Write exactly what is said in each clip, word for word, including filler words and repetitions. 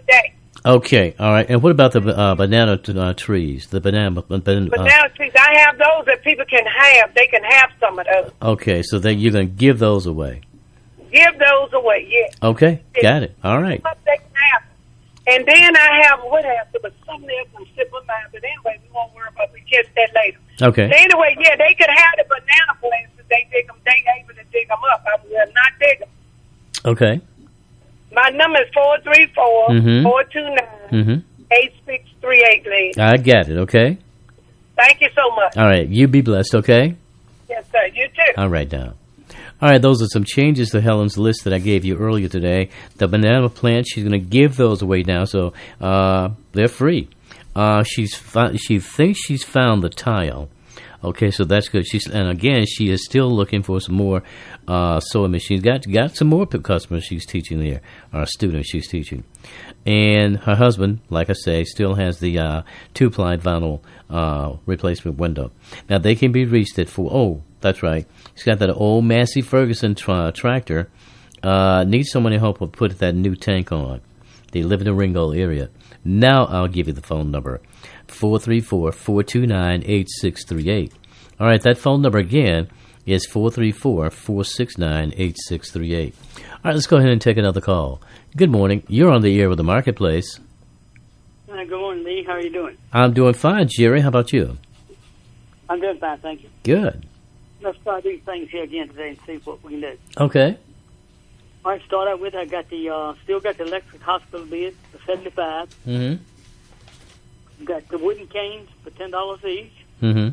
day. Okay, all right. And what about the uh, banana uh, trees? The banana, uh, banana uh, trees. I have those that people can have. They can have some of those. Okay, so then you're going to give those away. Give those away, yes. Okay, got it. All right. They can have. And then I have, what happened, but something else I'm slipping my mind. But anyway, we won't worry about it. We catch that later. Okay. So anyway, yeah, they could have the banana plants if they dig them. They able to dig them up. I will not dig them. Okay. My number is four three four, four two nine, eight six three eight, lady. I got it, okay? Thank you so much. All right, you be blessed, okay? Yes, sir. You too. All right, now. All right, those are some changes to Helen's list that I gave you earlier today. The banana plants, she's going to give those away now, so uh, they're free. Uh, she's fi- she thinks she's found the tile. Okay, so that's good. She's and again, she is still looking for some more uh, sewing machines. Got got some more customers she's teaching there, or students she's teaching. And her husband, like I say, still has the uh, two-ply vinyl uh, replacement window. Now, they can be reached at four. Oh, that's right. He's got that old Massey Ferguson tra- tractor. Uh, needs someone to help her put that new tank on. They live in the Ringgold area. Now I'll give you the phone number, four three four, four two nine, eight six three eight. All right, that phone number again is four three four, four six nine, eight six three eight. All right, let's go ahead and take another call. Good morning. You're on the air with the Marketplace. Hi, good morning, Lee. How are you doing? I'm doing fine, Jerry. How about you? I'm doing fine, thank you. Good. Let's try these things here again today and see what we can do. Okay. All right, start out with, I got the, uh, still got the electric hospital bed for seventy-five dollars. Mm-hmm. Got the wooden canes for ten dollars each. Mm-hmm.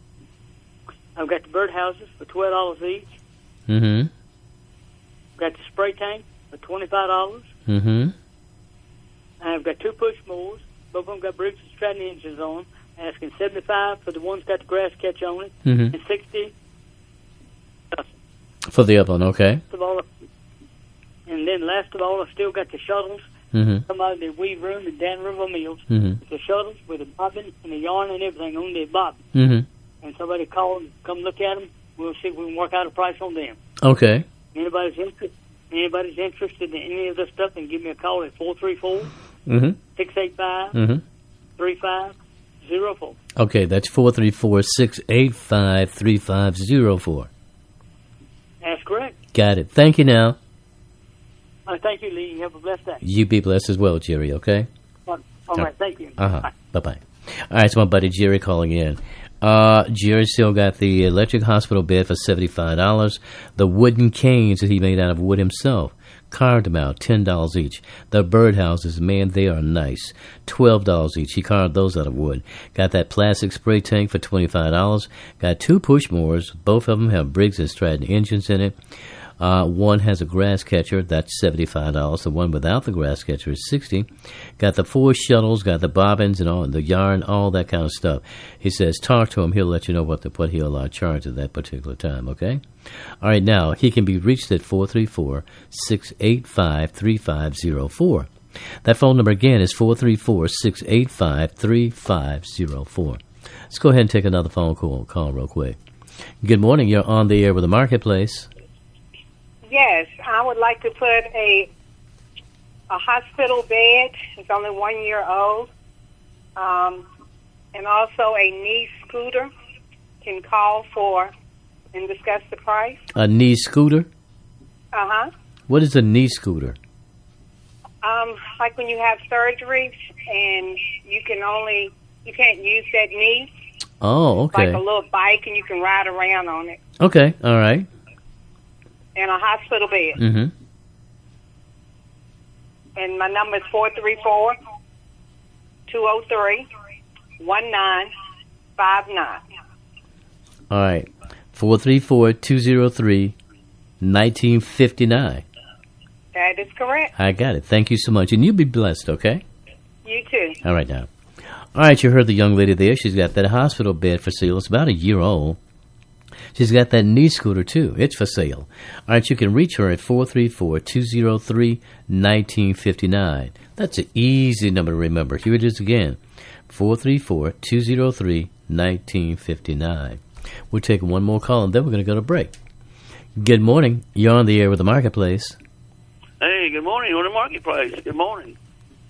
I've got the birdhouses for twelve dollars each. Mm-hmm. Got the spray tank for twenty-five dollars. Mm-hmm. I've got two push mowers. Both of them got Briggs and Stratton engines on. Asking seventy-five dollars for the ones got the grass catch on it. Mm-hmm. And sixty dollars for the other one, okay. Of all, and then last of all, I still got the shuttles. Mm-hmm. Come out of the weave room at Dan River Mills. Mm-hmm. The shuttles with the bobbin and the yarn and everything on the bobbin. Mm-hmm. And somebody call and come look at them. We'll see if we can work out a price on them. Okay. Anybody's interested? Anybody's interested in any of this stuff? Then give me a call at four three four, six eight five, three five zero four. Okay, that's four three four, six eight five, three five zero four. That's correct. Got it. Thank you now. Uh, thank you, Lee. You have a blessed day. You be blessed as well, Jerry, okay? All right, thank you. Uh-huh. Bye. Bye-bye. All right, it's my buddy Jerry calling in. Uh, Jerry still got the electric hospital bed for seventy-five dollars. The wooden canes that he made out of wood himself, carved them out, ten dollars each. The birdhouses, man, they are nice, twelve dollars each. He carved those out of wood. Got that plastic spray tank for twenty-five dollars. Got two push mowers. Both of them have Briggs and Stratton engines in it. Uh, one has a grass catcher, that's seventy-five dollars. The one without the grass catcher is sixty dollars. Got the four shuttles, got the bobbins and all the yarn, all that kind of stuff. He says, talk to him. He'll let you know what the, what he'll uh, charge at that particular time, okay? All right, now, he can be reached at four three four, six eight five, three five zero four. That phone number again is four three four, six eight five, three five zero four. Let's go ahead and take another phone call, call real quick. Good morning. You're on the air with the Marketplace. Yes, I would like to put a a hospital bed. It's only one year old. Um, and also a knee scooter. Can call for and discuss the price. A knee scooter? Uh-huh. What is a knee scooter? Um, like when you have surgery and you can only, you can't use that knee. Oh, okay. Like a little bike and you can ride around on it. Okay, all right. And a hospital bed. Mm-hmm. And my number is four three four, two oh three, one nine five nine. All right. four three four, two oh three, one nine five nine. That is correct. I got it. Thank you so much. And you be blessed, okay? You too. All right, now. All right, you heard the young lady there. She's got that hospital bed for sale. It's about a year old. She's got that knee scooter, too. It's for sale. All right, you can reach her at four three four, two oh three, one nine five nine. That's an easy number to remember. Here it is again, four three four, two oh three, one nine five nine. We'll take one more call, and then we're going to go to break. Good morning. You're on the air with the Marketplace. Hey, good morning. You're on the Marketplace. Good morning.